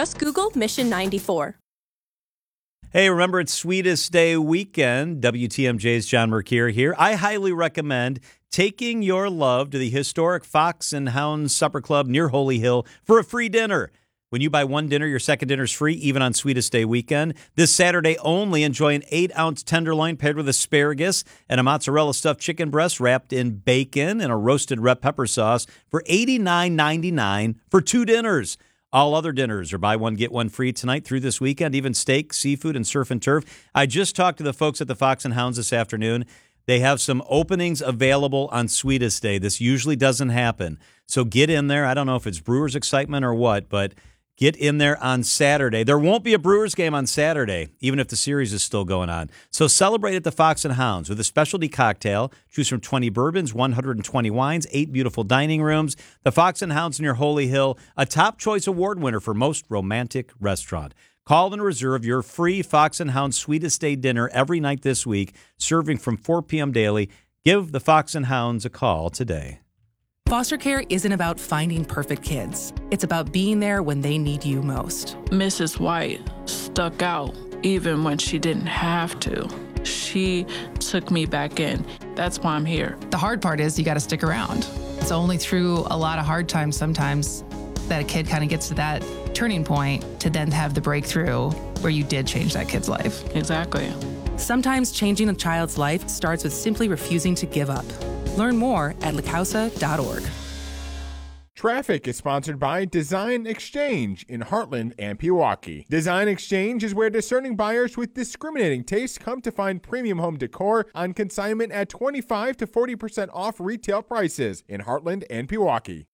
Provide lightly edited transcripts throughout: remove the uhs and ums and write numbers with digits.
Just Google Mission 94. Hey, remember it's Sweetest Day weekend. WTMJ's John Mercure here. I highly recommend taking your love to the historic Fox and Hounds Supper Club near Holy Hill for a free dinner. When you buy one dinner, your second dinner's free, even on Sweetest Day weekend. This Saturday only, enjoy an 8-ounce tenderloin paired with asparagus and a mozzarella stuffed chicken breast wrapped in bacon and a roasted red pepper sauce for $89.99 for 2 dinners. All other dinners are buy one, get one free tonight through this weekend, even steak, seafood, and surf and turf. I just talked to the folks at the Fox and Hounds this afternoon. They have some openings available on Sweetest Day. This usually doesn't happen. So get in there. I don't know if it's Brewers excitement or what, but get in there on Saturday. There won't be a Brewers game on Saturday, even if the series is still going on. So celebrate at the Fox and Hounds with a specialty cocktail. Choose from 20 bourbons, 120 wines, 8 beautiful dining rooms. The Fox and Hounds near Holy Hill, a top choice award winner for most romantic restaurant. Call and reserve your free Fox and Hounds Sweetest Day dinner every night this week, serving from 4 p.m. daily. Give the Fox and Hounds a call today. Foster care isn't about finding perfect kids. It's about being there when they need you most. Mrs. White stuck out even when she didn't have to. She took me back in. That's why I'm here. The hard part is you got to stick around. It's only through a lot of hard times sometimes that a kid kind of gets to that turning point to then have the breakthrough where you did change that kid's life. Exactly. Sometimes changing a child's life starts with simply refusing to give up. Learn more at lacausa.org. Traffic is sponsored by Design Exchange in Heartland and Pewaukee. Design Exchange is where discerning buyers with discriminating tastes come to find premium home decor on consignment at 25 to 40% off retail prices in Heartland and Pewaukee.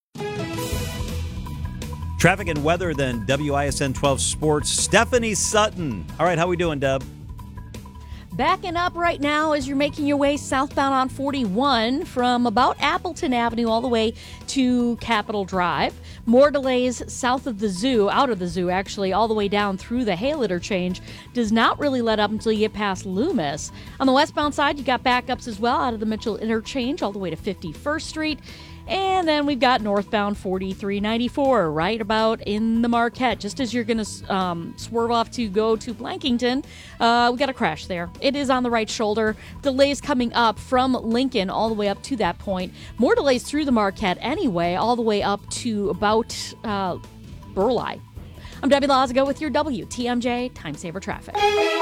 Traffic and weather, then WISN 12 Sports. Stephanie Sutton. All right, how we doing, Deb? Backing up right now as you're making your way southbound on 41 from about Appleton Avenue all the way to Capitol Drive. More delays south of the zoo, out of the zoo actually, all the way down through the Hale interchange. Does not really let up until you get past Loomis. On the westbound side, you got backups as well out of the Mitchell interchange all the way to 51st Street. And then we've got northbound 4394 right about in the Marquette. Just as you're going to swerve off to go to Blankington, we got a crash there. It is on the right shoulder. Delays coming up from Lincoln all the way up to that point. More delays through the Marquette anyway, all the way up to about Burleigh. I'm Debbie Lazago with your WTMJ Time Saver Traffic.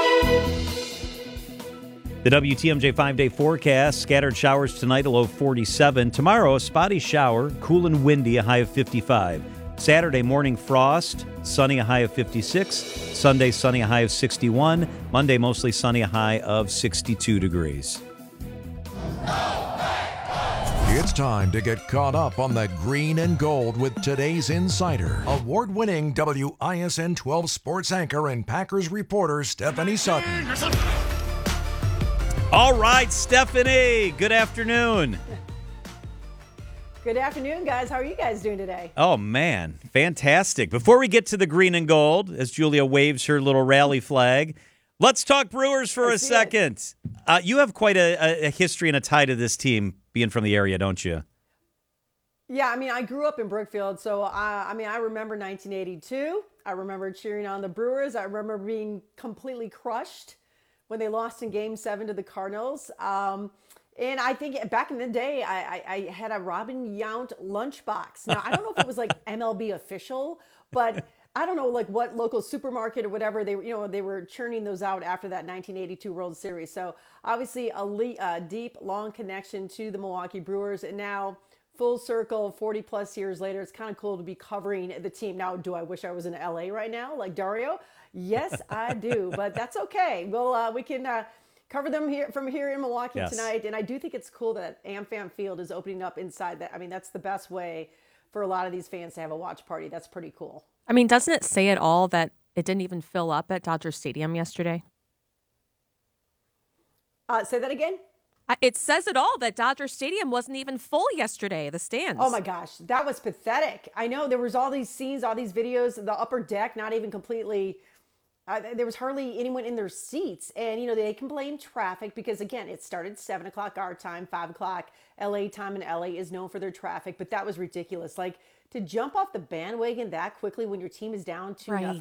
The WTMJ 5-day forecast, scattered showers tonight, a low of 47. Tomorrow, a spotty shower, cool and windy, a high of 55. Saturday, morning frost, sunny, a high of 56. Sunday, sunny, a high of 61. Monday, mostly sunny, a high of 62 degrees. It's time to get caught up on the green and gold with today's insider. Award-winning WISN 12 sports anchor and Packers reporter Stephanie Sutton. All right, Stephanie, good afternoon. Good afternoon, guys. How are you guys doing today? Oh, man, fantastic. Before we get to the green and gold, as Julia waves her little rally flag, let's talk Brewers for a second. You have quite a history and a tie to this team, being from the area, don't you? Yeah, I mean, I grew up in Brookfield, so I remember 1982. I remember cheering on the Brewers. I remember being completely crushed when they lost in Game 7 to the Cardinals. And I think back in the day, I had a Robin Yount lunchbox. Now, I don't know if it was like MLB official, but I don't know like what local supermarket or whatever they were churning those out after that 1982 World Series. So obviously a deep, long connection to the Milwaukee Brewers. And now full circle, 40 plus years later, it's kind of cool to be covering the team. Now, do I wish I was in LA right now like Dario? Yes, I do, but that's okay. We can cover them from here in Milwaukee tonight. And I do think it's cool that AmFam Field is opening up inside that. I mean, that's the best way for a lot of these fans to have a watch party. That's pretty cool. I mean, doesn't it say it all that it didn't even fill up at Dodger Stadium yesterday? Say that again? It says it all that Dodger Stadium wasn't even full yesterday, the stands. Oh, my gosh. That was pathetic. I know there was all these scenes, all these videos, the upper deck not even completely there was hardly anyone in their seats. And, they can blame traffic because, again, it started 7 o'clock our time, 5 o'clock LA time, and LA is known for their traffic. But that was ridiculous. Like, to jump off the bandwagon that quickly when your team is down 2-0.